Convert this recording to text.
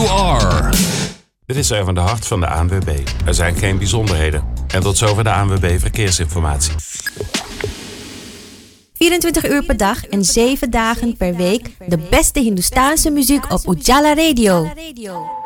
You are. Dit is Erwin de Hart van de ANWB. Er zijn geen bijzonderheden. En tot zover de ANWB Verkeersinformatie. 24 uur per dag en 7 dagen per week de beste Hindoestaanse muziek op Ujala Radio.